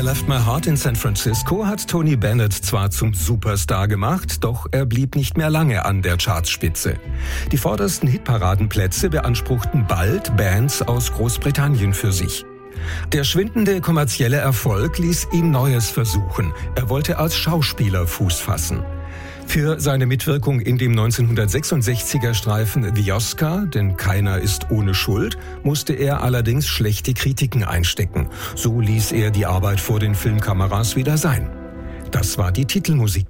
Left My Heart in San Francisco hat Tony Bennett zwar zum Superstar gemacht, doch er blieb nicht mehr lange an der Chartspitze. Die vordersten Hitparadenplätze beanspruchten bald Bands aus Großbritannien für sich. Der schwindende kommerzielle Erfolg ließ ihn Neues versuchen. Er wollte als Schauspieler Fuß fassen. Für seine Mitwirkung in dem 1966er Streifen The Oscar, denn keiner ist ohne Schuld, musste er allerdings schlechte Kritiken einstecken. So ließ er die Arbeit vor den Filmkameras wieder sein. Das war die Titelmusik.